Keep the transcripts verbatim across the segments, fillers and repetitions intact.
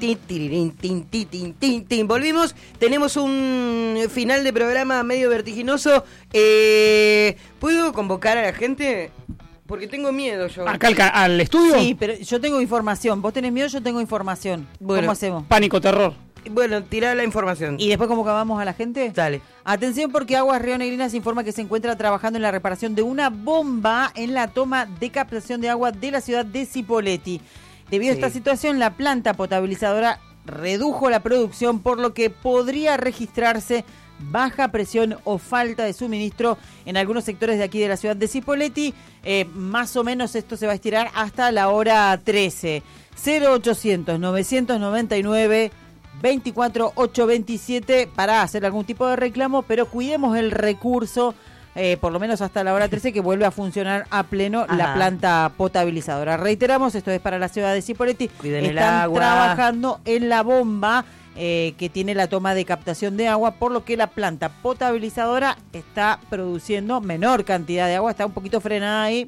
Tin, tirirín, tin, tin, tin, tin, tin. Volvimos, tenemos un final de programa medio vertiginoso. Eh, ¿Puedo convocar a la gente? Porque tengo miedo yo. ¿Acá al, al estudio? Sí, pero yo tengo información. Vos tenés miedo, yo tengo información. Bueno, ¿Cómo hacemos? Pánico, terror. Bueno, tirá la información. ¿Y después cómo acabamos a la gente? Dale. Atención porque Aguas Río Negrinas informa que se encuentra trabajando en la reparación de una bomba en la toma de captación de agua de la ciudad de Cipolletti. Debido Sí. a esta situación, la planta potabilizadora redujo la producción, por lo que podría registrarse baja presión o falta de suministro en algunos sectores de aquí de la ciudad de Cipolletti. Eh, más o menos esto se va a estirar hasta la hora trece. cero ochocientos, novecientos noventa y nueve, veinticuatro ochocientos veintisiete para hacer algún tipo de reclamo, pero cuidemos el recurso. Eh, por lo menos hasta la hora trece, que vuelve a funcionar a pleno Ajá. la planta potabilizadora. Reiteramos, esto es para la ciudad de Cipolletti. Cuiden el Están agua. trabajando en la bomba eh, que tiene la toma de captación de agua, por lo que la planta potabilizadora está produciendo menor cantidad de agua, está un poquito frenada ahí.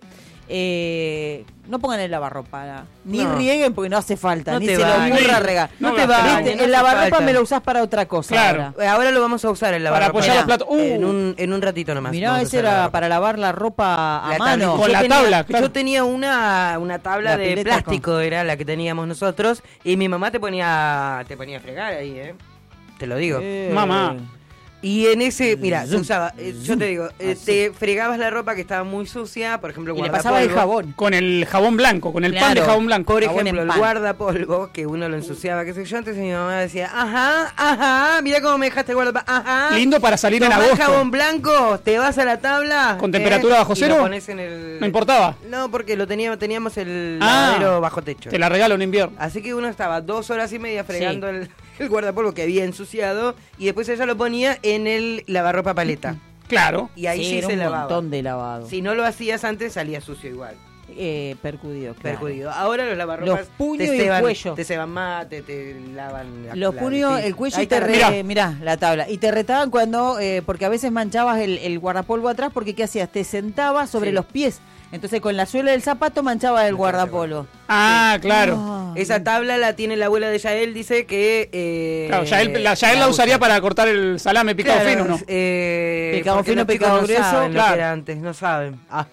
Eh, no pongan el lavarropa, la- ni No. rieguen porque no hace falta, No ni te se le bañes. ocurra regar. No No te gastes. bañes, ¿Viste? no El hace lavarropa falta. me lo usás para otra cosa. Claro. ahora. Eh, Ahora lo vamos a usar el Para lavarropa. apoyar los Mirá, platos. Uh, En un, en un ratito nomás. Mirá, vamos a ese usar era lavarropa. para lavar la ropa a La mano. tablita. Con Yo la tenía- tabla, claro. Yo tenía una, una tabla La de pileta plástico, era la que teníamos nosotros, y mi mamá te ponía te ponía a fregar ahí, ¿eh? Te lo digo. Eh, Mamá. Y en ese, mira, se Zoom. usaba, eh, yo te digo, eh, Así. te fregabas la ropa que estaba muy sucia, por ejemplo, Y le pasaba el guardapolvo. jabón. con el jabón blanco, con el pan de Claro. jabón blanco. Por Jabón ejemplo, en el pan. guardapolvo, que uno lo ensuciaba, qué sé yo, antes mi mamá decía, ajá, ajá, mira cómo me dejaste el guardapolvo, ajá. Lindo para salir en Tomás agosto. jabón blanco, te vas a la tabla. ¿Con temperatura bajo y lo cero? pones en el... ¿No importaba? No, porque lo teníamos, teníamos el Ah. lavadero bajo techo. Te la regalo en invierno. Así que uno estaba dos horas y media fregando el, el guardapolvo que había ensuciado y después ella lo ponía en el lavarropa paleta. Claro. Y ahí sí, era se un lavaba. montón de lavado. Si no lo hacías antes salía sucio igual, Eh, percudido, claro. perjudido. Ahora los lavarropas Los puños te y el ceban, cuello. te ceban mate, te lavan la- Los la- puños, sí. el cuello Ahí y te está. re, Mirá. mirá. la tabla. Y te retaban cuando, eh, porque a veces manchabas el, el guardapolvo atrás, porque ¿qué hacías? Te sentabas sobre Sí. los pies. Entonces con la suela del zapato manchabas el guardapolvo. Ah, claro. Ah, Esa tabla la tiene la abuela de Yael, dice que... Eh, Claro, Yael la, Yael la usaría usa. para cortar el salame picado Claro, fino, ¿no? eh, Picado porque fino, los chicos picado no grueso, saben lo claro. que era antes, no saben. Ah.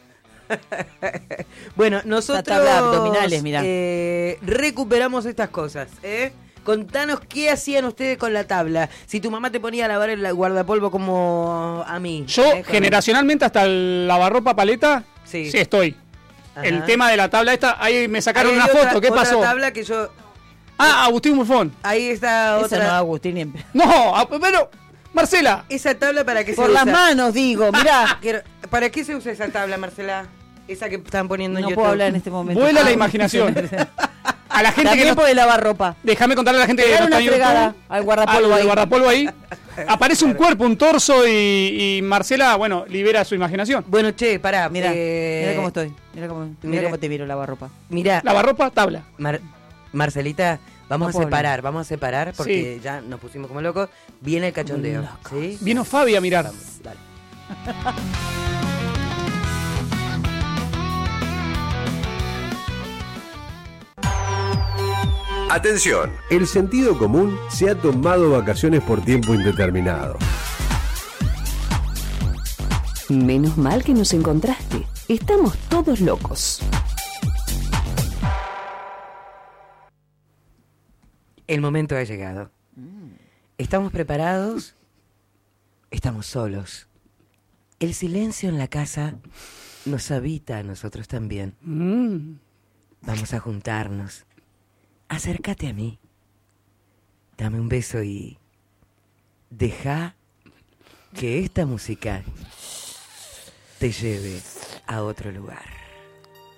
Bueno, nosotros tabla de abdominales, mirá. eh, recuperamos estas cosas, ¿eh? Contanos qué hacían ustedes con la tabla. Si tu mamá te ponía a lavar el guardapolvo como a mí. Yo, ¿eh? Con- generacionalmente, hasta el lavarropa paleta, Sí. sí, estoy. Ajá. El tema de la tabla esta, ahí me sacaron Ahí una hay otra- foto, ¿qué otra pasó? tabla que yo... Ah, Agustín Murfón. Ahí está Eso otra... no, Agustín. ni en- No, ah, pero, Marcela, Esa tabla para qué Por se las usa. manos, digo, mirá. Quiero- ¿Para qué se usa esa tabla, Marcela? Esa que están poniendo en No YouTube. puedo hablar en este momento. vuela la Ah, imaginación. A la gente que También no... puede lavar ropa. Déjame contarle a la gente que Pegar no está una en YouTube. fregada al guardapolvo al ahí. guardapolvo ahí. Aparece un cuerpo, un torso y, y Marcela, bueno, libera su imaginación. Bueno, che, pará. Mirá, eh, mirá cómo estoy. Mirá cómo, mirá mirá. cómo te miro lavar ropa. Mirá, Lavarropa, tabla. Mar- Marcelita, vamos No a puedo separar, vamos a separar porque Sí. ya nos pusimos como locos. Viene el cachondeo. ¿Sí? Vino Fabi a mirar. Vamos, dale. Atención, el sentido común se ha tomado vacaciones por tiempo indeterminado. Menos mal que nos encontraste. Estamos todos locos. El momento ha llegado. ¿Estamos preparados? Estamos solos. El silencio en la casa nos habita a nosotros también. Mm. Vamos a juntarnos. Acércate a mí. Dame un beso y deja que esta música te lleve a otro lugar.